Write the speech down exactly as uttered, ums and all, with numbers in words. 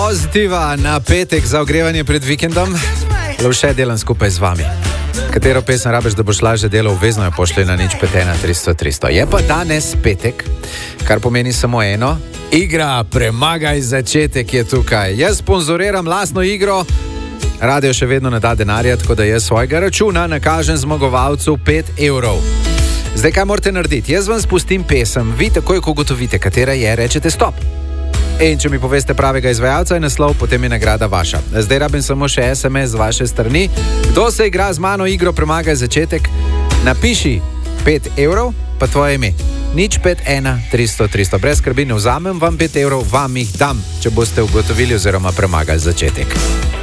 Pozitiva na petek za ogrevanje pred vikendom. Lovše delam skupaj z vami. Katero pesem rabiš, da boš lažje delal, obvezno jo pošli na nič pet ena tristo tristo. Je pa danes petek, kar pomeni samo eno. Igra Premagaj začetek je tukaj. Jaz sponzoriram lastno igro. Radio še vedno ne da denarja, tako da jaz svojega računa nakažem zmagovalcu pet evrov. Zdaj, kaj morate narediti? Jaz vam spustim pesem, vi takoj, ko ugotovite, katera je, rečete stop. In če mi poveste pravega izvajalca in naslov, potem je nagrada vaša. Zdaj rabim samo še es em es z vaše strani. Kdo se igra z mano igro Premagaj začetek? Napiši pet evrov, pa tvoje ime. nič pet ena tristo tristo. Brez skrbi, ne vzamem vam pet evrov, vam jih dam, če boste ugotovili oziroma premagali začetek.